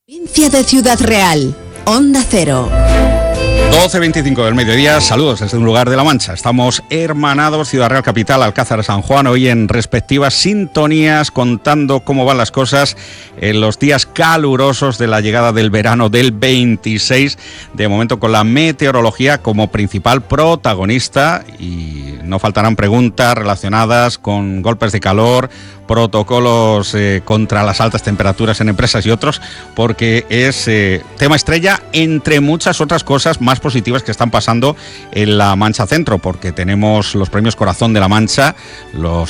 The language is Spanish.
Provincia de Ciudad Real, Onda Cero. 12:25 del mediodía, saludos desde un lugar de La Mancha. Estamos hermanados, Ciudad Real Capital, Alcázar de San Juan, hoy en respectivas sintonías, contando cómo van las cosas en los días calurosos de la llegada del verano del 26, de momento con la meteorología como principal protagonista, y no faltarán preguntas relacionadas con golpes de calor, protocolos contra las altas temperaturas en empresas y otros, porque es tema estrella entre muchas otras cosas más positivas que están pasando en la Mancha Centro, porque tenemos los premios Corazón de la Mancha, los